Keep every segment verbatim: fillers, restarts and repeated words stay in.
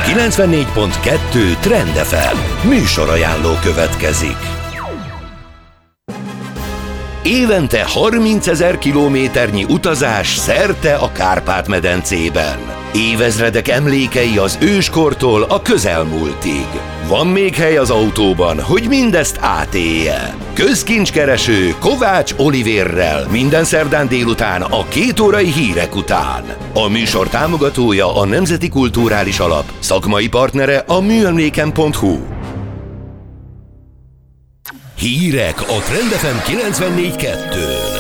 kilencvennégy pont kettő Trend ef em műsorajánló következik. Évente harmincezer kilométernyi utazás szerte a Kárpát-medencében. Évezredek emlékei az őskortól a közelmúltig. Van még hely az autóban, hogy mindezt átélje. Közkincskereső Kovács Olivérrel minden szerdán délután a két órai hírek után. A műsor támogatója a Nemzeti Kulturális Alap, szakmai partnere a műemléken pont hu. Hírek a Trend ef em kilencvennégy kettőn.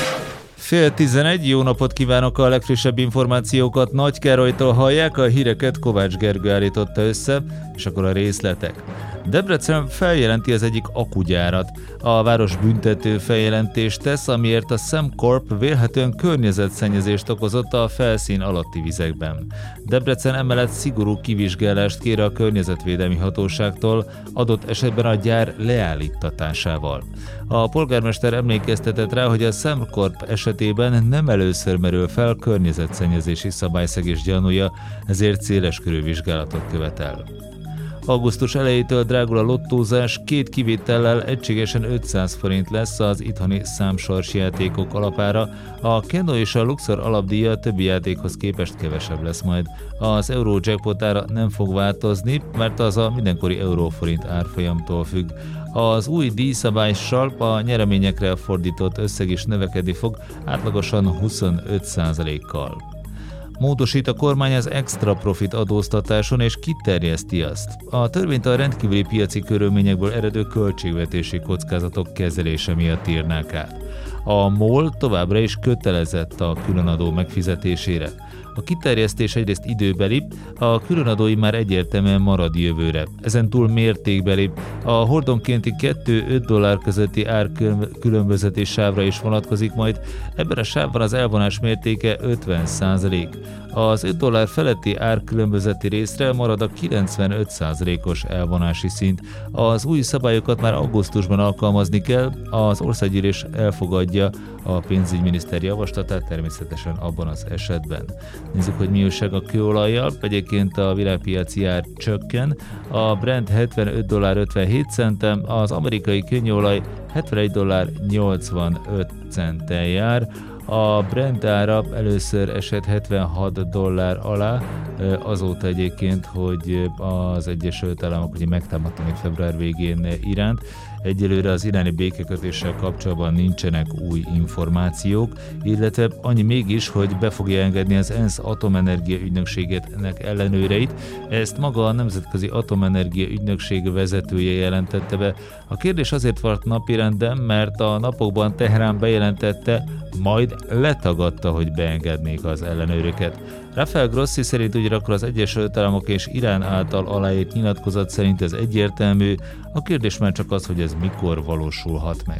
Fél tizenegy, jó napot kívánok, a legfrissebb információkat Nagykárolytól hallják, a híreket Kovács Gergő állította össze, és akkor a részletek. Debrecen feljelenti az egyik akugyárat. A város büntető feljelentést tesz, amiért a Sembcorp vélhetően környezetszennyezést okozott a felszín alatti vizekben. Debrecen emellett szigorú kivizsgálást kér a környezetvédelmi hatóságtól, adott esetben a gyár leállítatásával. A polgármester emlékeztetett rá, hogy a Sembcorp esetében nem először merül fel környezetszennyezési szabályszegés gyanúja, ezért széleskörű vizsgálatot követel. Augusztus elejétől drágul a lottózás, két kivétellel egységesen ötszáz forint lesz az itthoni számsorsjátékok alapára, a Keno és a Luxor alapdíja a többi játékhoz képest kevesebb lesz majd. Az Eurojackpot ára nem fog változni, mert az a mindenkori euróforint árfolyamtól függ. Az új díjszabályssal a nyereményekre fordított összeg is növekedni fog, átlagosan huszonöt százalékkal. Módosít a kormány az extra profit adóztatáson és kiterjeszti azt. A törvényt a rendkívüli piaci körülményekből eredő költségvetési kockázatok kezelése miatt írnák át. A MOL továbbra is kötelezett a különadó megfizetésére. A kiterjesztés egyrészt időbeli, a különadói már egyértelműen marad jövőre. Ezen túl mértékbeli. A hordonkénti kettő-öt dollár közötti árkülönbözeti sávra is vonatkozik majd, ebben a sávban az elvonás mértéke ötven százalék. Az öt dollár feletti árkülönbözeti részre marad a kilencvenöt százalékos elvonási szint. Az új szabályokat már augusztusban alkalmazni kell, az országgyűlés elfogadja a pénzügyminiszter javaslatát természetesen abban az esetben. Nézzük, hogy mi újság a kőolajjal. Egyébként a világpiaci ár csökken, a Brent hetvenöt dollár ötvenhét centen, az amerikai kőolaj hetvenegy dollár nyolcvanöt centtel jár. A Brent ára először esett hetvenhat dollár alá, azóta egyébként, hogy az Egyesült Államok ugye megtámadta még február végén Iránt. Egyelőre az iráni békekötéssel kapcsolatban nincsenek új információk, illetve annyi mégis, hogy be fogja engedni az ENSZ atomenergia ügynökségének ellenőreit. Ezt maga a Nemzetközi Atomenergia Ügynökség vezetője jelentette be. A kérdés azért volt napirenden, mert a napokban Teherán bejelentette, majd letagadta, hogy beengednék az ellenőröket. Rafael Grossi szerint ugyanakkor az Egyesült Államok és Irán által aláírt nyilatkozat szerint ez egyértelmű, a kérdés már csak az, hogy ez mikor valósulhat meg.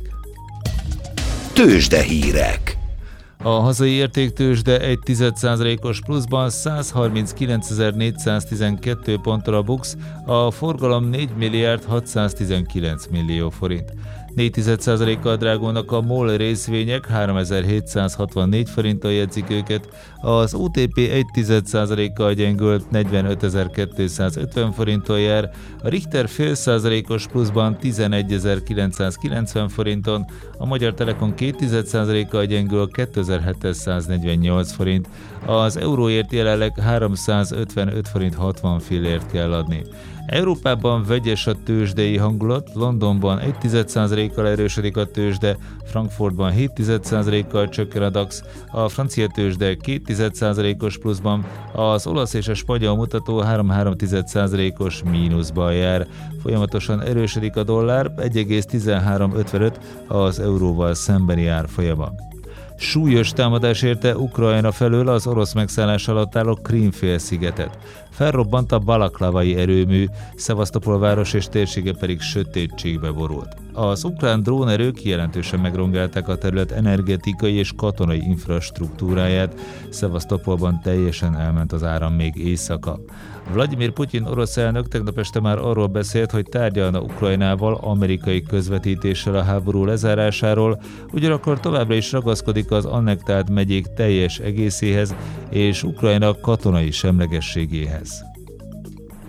Tőzsdehírek. A hazai értéktőzsde egy tized százalékos pluszban százharminckilencezer-négyszáztizenkettő ponton a BUX, a forgalom négy milliárd hatszáztizenkilenc millió forint. négy tized százalékkal drágulnak a MOL részvények, háromezer-hétszázhatvannégy forinttal jegyzik őket, az o té pé egy tized százalékkal gyengült, negyvenötezer-kétszázötven forinttal jár, a Richter fél százalékos pluszban tizenegyezer-kilencszázkilencven forinton, a Magyar Telekom két tized százalékkal gyengül, kétezer-hétszáznegyvennyolc forint, az euróért jelenleg háromszázötvenöt forint hatvan fillért kell adni. Európában vegyes a tőzsdei hangulat, Londonban egy tized százalékkal erősödik a tőzsde, Frankfurtban hét tized százalékkal csökken a DAX, a francia tőzsde két tized százalékos pluszban, az olasz és a spanyol mutató három tized százalékos mínuszban jár. Folyamatosan erősödik a dollár, egy egész tizenhárom ötvenöt az euróval szembeni árfolyama. Súlyos támadás érte Ukrajna felől az orosz megszállás alatt álló Krím-félszigetet. Felrobbant a balaklavai erőmű, Szevasztopol város és térsége pedig sötétségbe borult. Az ukrán drónerők jelentősen megrongálták a terület energetikai és katonai infrastruktúráját, Szevasztopolban teljesen elment az áram még éjszaka. Vladimir Putyin orosz elnök tegnap este már arról beszélt, hogy tárgyalna Ukrajnával amerikai közvetítéssel a háború lezárásáról, ugyanakkor továbbra is ragaszkodik az annektált megyék teljes egészéhez és Ukrajna katonai semlegességéhez.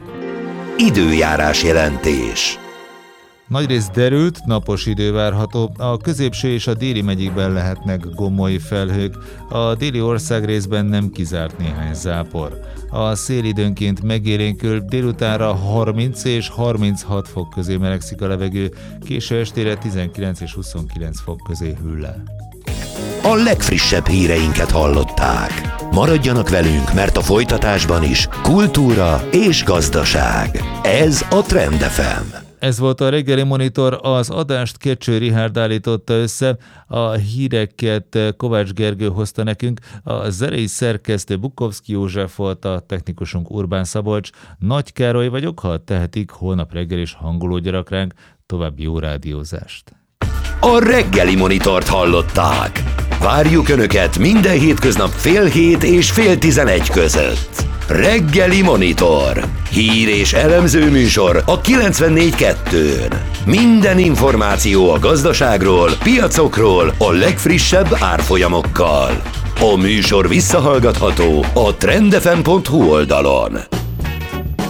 Időjárás jelentés. Nagyrészt derült, napos idő várható, a középső és a déli megyékben lehetnek gomoly felhők, a déli országrészben nem kizárt néhány zápor. A szél időnként megélénkül, délutánra harminc és harminchat fok közé melegszik a levegő, késő estére tizenkilenc és huszonkilenc fok közé hűl le. A legfrissebb híreinket hallották. Maradjanak velünk, mert a folytatásban is kultúra és gazdaság. Ez a Trend ef em. Ez volt a reggeli monitor, az adást Kecső Richárd állította össze, a híreket Kovács Gergő hozta nekünk, a zenei szerkesztő Bukovszki József volt, a technikusunk Urbán Szabolcs. Nagy Károly vagyok, ha tehetik, holnap reggel is hangolódjanak ránk, további jó rádiózást. A reggeli monitort hallották. Várjuk Önöket minden hétköznap fél hét és fél tizenegy között. Reggeli Monitor. Hír és elemző műsor a kilencvennégy kettőn. Minden információ a gazdaságról, piacokról, a legfrissebb árfolyamokkal. A műsor visszahallgatható a trendefem pont hu oldalon.